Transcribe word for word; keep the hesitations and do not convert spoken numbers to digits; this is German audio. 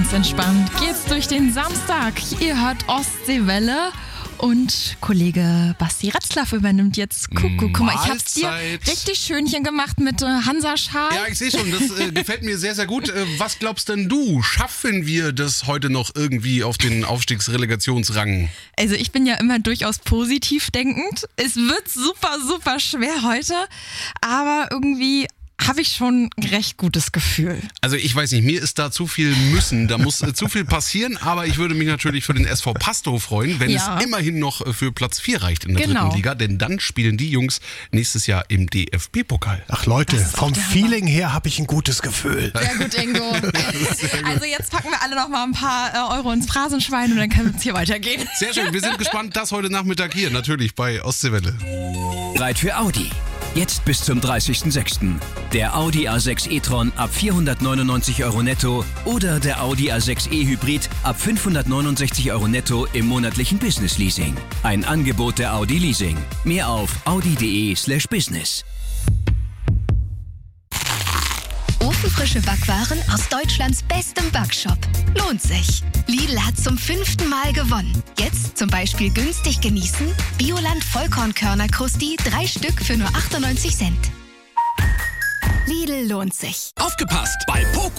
Ganz entspannt geht's durch den Samstag. Ihr hört Ostseewelle und Kollege Basti Retzlaff übernimmt jetzt Kuckuck. Guck mal, ich hab's dir richtig schönchen gemacht mit äh, Hansaschal. Ja, ich sehe schon, das äh, gefällt mir sehr, sehr gut. Äh, was glaubst denn du? Schaffen wir das heute noch irgendwie auf den Aufstiegsrelegationsrang? Also ich bin ja immer durchaus positiv denkend. Es wird super, super schwer heute, aber irgendwie habe ich schon ein recht gutes Gefühl. Also ich weiß nicht, mir ist da zu viel müssen, da muss äh, zu viel passieren, aber ich würde mich natürlich für den S V Pastow freuen, wenn ja. es immerhin noch äh, für Platz vier reicht in der genau. dritten Liga, denn dann spielen die Jungs nächstes Jahr im D F B-Pokal. Ach Leute, vom Feeling her habe ich ein gutes Gefühl. Sehr gut, Ingo. Also jetzt packen wir alle noch mal ein paar äh, Euro ins Phrasenschwein und dann kann es hier weitergehen. Sehr schön, wir sind gespannt, das heute Nachmittag hier, natürlich bei Ostseewelle. Bereit für Audi. Jetzt bis zum dreißigsten sechsten Der Audi A sechs e-tron ab vierhundertneunundneunzig Euro netto oder der Audi A sechs e-Hybrid ab fünfhundertneunundsechzig Euro netto im monatlichen Business Leasing. Ein Angebot der Audi Leasing. Mehr auf audi.de slash business. Ofenfrische Backwaren aus Deutschlands bestem Backshop. Lohnt sich. Lidl hat zum fünften Mal gewonnen. Jetzt zum Beispiel günstig genießen: Bioland Vollkornkörner Krusti, drei Stück für nur achtundneunzig Cent. Lidl lohnt sich. Aufgepasst! Bei Poco